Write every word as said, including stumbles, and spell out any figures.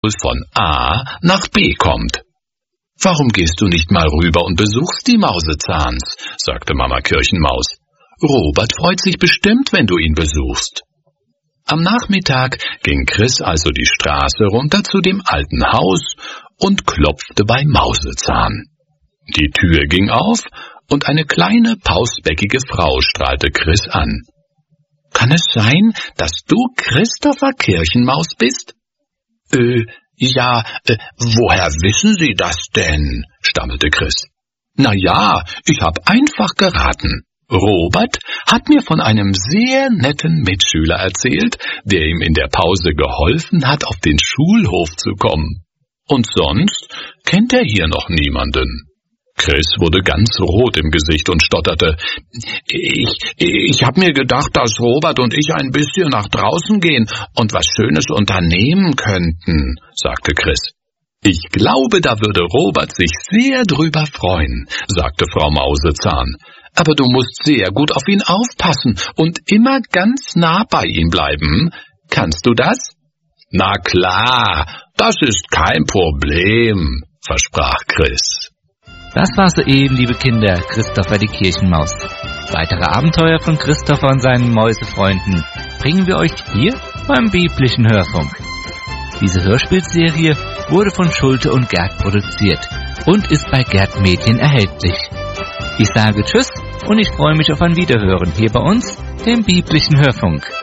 von A nach B kommt. »Warum gehst du nicht mal rüber und besuchst die Mausezahns?« sagte Mama Kirchenmaus. »Robert freut sich bestimmt, wenn du ihn besuchst.« Am Nachmittag ging Chris also die Straße runter zu dem alten Haus und klopfte bei Mausezahn. Die Tür ging auf und eine kleine, pausbäckige Frau strahlte Chris an. »Kann es sein, dass du Christopher Kirchenmaus bist?« »Äh, ja, äh, woher wissen Sie das denn?« stammelte Chris. »Na ja, ich hab einfach geraten. Robert hat mir von einem sehr netten Mitschüler erzählt, der ihm in der Pause geholfen hat, auf den Schulhof zu kommen. Und sonst kennt er hier noch niemanden.« Chris wurde ganz rot im Gesicht und stotterte. Ich, ich hab mir gedacht, dass Robert und ich ein bisschen nach draußen gehen und was Schönes unternehmen könnten, sagte Chris. »Ich glaube, da würde Robert sich sehr drüber freuen«, sagte Frau Mausezahn. »Aber du musst sehr gut auf ihn aufpassen und immer ganz nah bei ihm bleiben. Kannst du das?« »Na klar, das ist kein Problem«, versprach Chris. Das war soeben, liebe Kinder, Christopher die Kirchenmaus. Weitere Abenteuer von Christopher und seinen Mäusefreunden bringen wir euch hier beim biblischen Hörfunk. Diese Hörspielserie wurde von Schulte und Gerd produziert und ist bei Gerd Medien erhältlich. Ich sage Tschüss und ich freue mich auf ein Wiederhören hier bei uns, dem biblischen Hörfunk.